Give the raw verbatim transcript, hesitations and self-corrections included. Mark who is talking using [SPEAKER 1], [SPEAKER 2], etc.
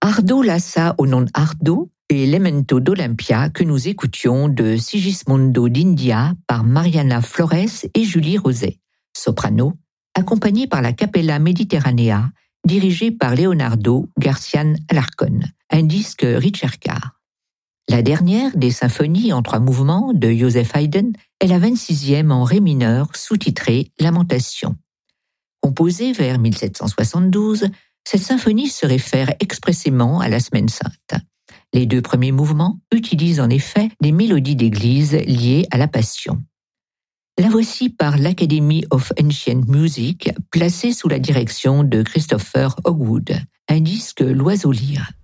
[SPEAKER 1] Ardo Lassa o non ardo et Lamento d'Olympia que nous écoutions de Sigismondo d'India par Mariana Flores et Julie Roset, soprano, accompagnée par la Capella Mediterranea, dirigée par Leonardo Garcian Alarcón, un disque Richard Carr. La dernière des symphonies en trois mouvements de Joseph Haydn est la vingt-sixième en ré mineur sous-titrée Lamentation. Composée vers mille sept cent soixante-douze, cette symphonie se réfère expressément à la Semaine sainte. Les deux premiers mouvements utilisent en effet des mélodies d'église liées à la Passion. La voici par l'Academy of Ancient Music, placée sous la direction de Christopher Hogwood, un disque L'Oiseau Lyre.